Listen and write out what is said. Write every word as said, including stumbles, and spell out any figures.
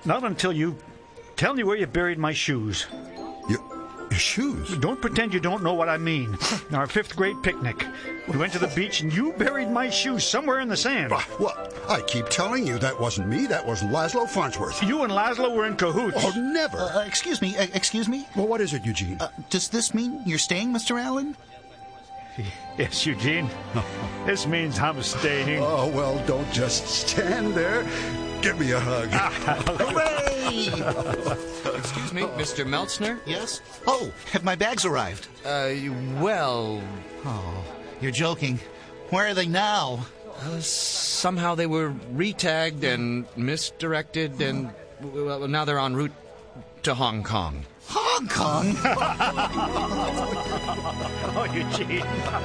Not until you tell me where you buried my shoes. Your, your shoes? Don't pretend you don't know what I mean. Our fifth grade picnic. We went to the beach and you buried my shoes somewhere in the sand. Well, I keep telling you that wasn't me. That was Laszlo Farnsworth. You and Laszlo were in cahoots. Oh, never. Uh, excuse me, uh, excuse me? Well, what is it, Eugene? Uh, does this mean you're staying, Mister Allen? Yes, Eugene. This means I'm staying. Oh, well, don't just stand there. Give me a hug. Hooray! Excuse me, Mister Meltzner? Yes? Oh, have my bags arrived? Uh, well... Oh, you're joking. Where are they now? Uh, somehow they were retagged and misdirected, and well, now they're en route to Hong Kong. Hong Kong? Oh, Eugene.